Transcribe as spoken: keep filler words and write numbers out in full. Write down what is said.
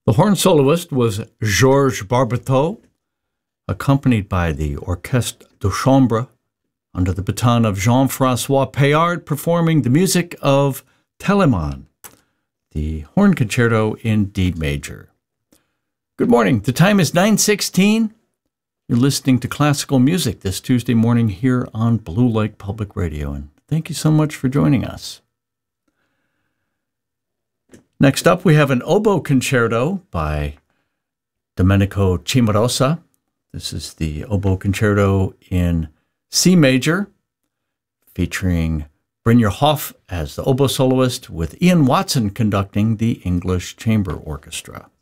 The horn soloist was Georges Barbateau, accompanied by the Orchestre de Chambre under the baton of Jean-François Paillard, performing the music of Telemann, the horn concerto in D major. Good morning. The time is nine sixteen. You're listening to classical music this Tuesday morning here on Blue Lake Public Radio, and thank you so much for joining us. Next up, we have an oboe concerto by Domenico Cimarosa. This is the oboe concerto in C major, featuring Brynjar Hoff as the oboe soloist, with Ian Watson conducting the English Chamber Orchestra.